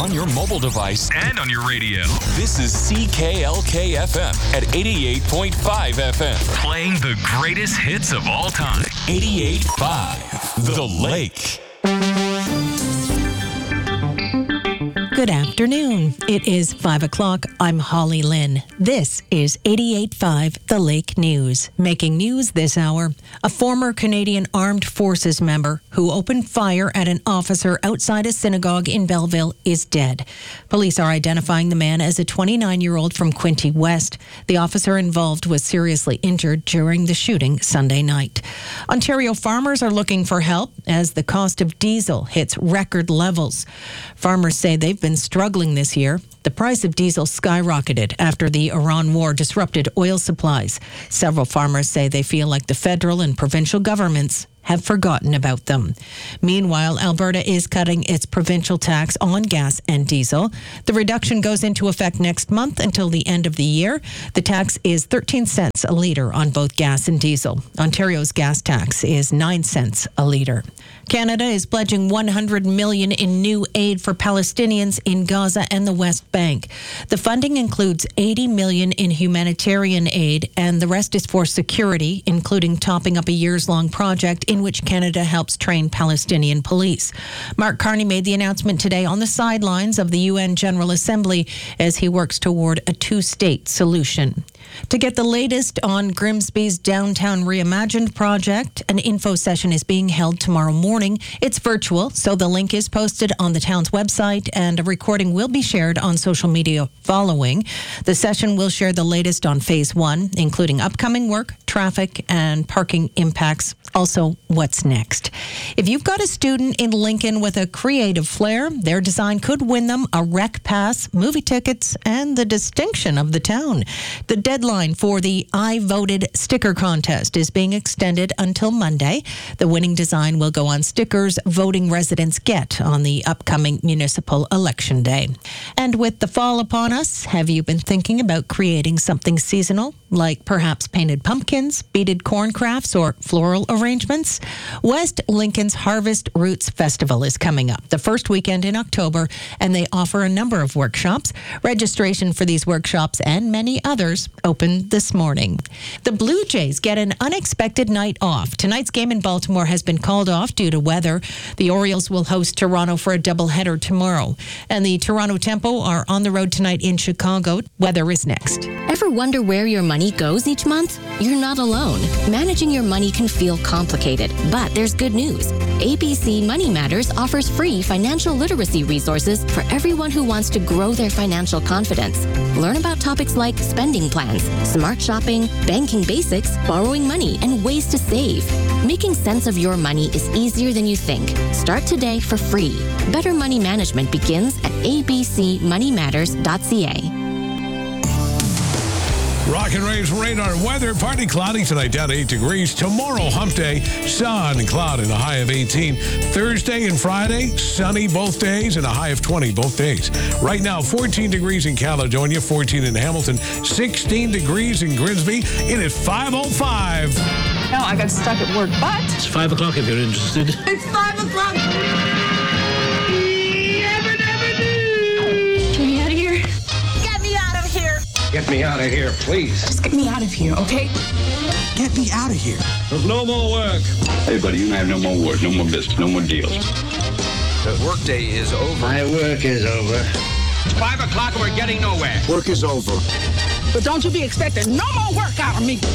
on your mobile device and on your radio. This is CKLK FM at 88.5 FM. Playing the greatest hits of all time. 88.5 The Lake. Good afternoon. It is 5 o'clock. I'm Holly Lynn. This is 88.5 The Lake News. Making news this hour, a former Canadian Armed Forces member who opened fire at an officer outside a synagogue in Belleville is dead. Police are identifying the man as a 29-year-old from Quinte West. The officer involved was seriously injured during the shooting Sunday night. Ontario farmers are looking for help as the cost of diesel hits record levels. Farmers say they've been struggling this year. The price of diesel skyrocketed after the Iran war disrupted oil supplies. Several farmers say they feel like the federal and provincial governments have forgotten about them. Meanwhile, Alberta is cutting its provincial tax on gas and diesel. The reduction goes into effect next month until the end of the year. The tax is 13 cents a litre on both gas and diesel. Ontario's gas tax is 9 cents a litre. Canada is pledging $100 million in new aid for Palestinians in Gaza and the West Bank. The funding includes $80 million in humanitarian aid, and the rest is for security, including topping up a years-long project in which Canada helps train Palestinian police. Mark Carney made the announcement today on the sidelines of the UN General Assembly as he works toward a two-state solution. To get the latest on Grimsby's Downtown Reimagined project, an info session is being held tomorrow morning. It's virtual, so the link is posted on the town's website and a recording will be shared on social media following. The session will share the latest on Phase 1, including upcoming work, traffic, and parking impacts. Also, what's next? If you've got a student in Lincoln with a creative flair, their design could win them a rec pass, movie tickets, and the distinction of the town. The deadline for the I Voted sticker contest is being extended until Monday. The winning design will go on stickers voting residents get on the upcoming municipal election day. And with the fall upon us, have you been thinking about creating something seasonal, like perhaps painted pumpkins, beaded corn crafts, or floral arrangements? West Lincoln's Harvest Roots Festival is coming up the first weekend in October, and they offer a number of workshops. Registration for these workshops and many others opened this morning. The Blue Jays get an unexpected night off. Tonight's game in Baltimore has been called off due to weather. The Orioles will host Toronto for a doubleheader tomorrow. And the Toronto Tempo are on the road tonight in Chicago. Weather is next. Ever wonder where your money goes each month? You're not alone. Managing your money can feel complicated, but there's good news. ABC Money Matters offers free financial literacy resources for everyone who wants to grow their financial confidence. Learn about topics like spending plans, smart shopping, banking basics, borrowing money, and ways to save. Making sense of your money is easier than you think. Start today for free. Better money management begins at abcmoneymatters.ca. Rock and Rave's radar weather. Partly cloudy tonight, down to 8 degrees. Tomorrow, hump day, sun and cloud and a high of 18. Thursday and Friday, sunny both days and a high of 20 both days. Right now, 14 degrees in Caledonia, 14 in Hamilton, 16 degrees in Grimsby. It is 5:05. No, I got stuck at work, but... It's 5 o'clock if you're interested. It's 5 o'clock! Get me out of here, please. Just get me out of here, okay? Get me out of here. There's no more work. Hey, buddy, you and I have no more work, no more business, no more deals. The workday is over. My work is over. It's 5 o'clock and we're getting nowhere. Work is over. But don't you be expecting no more work out of me.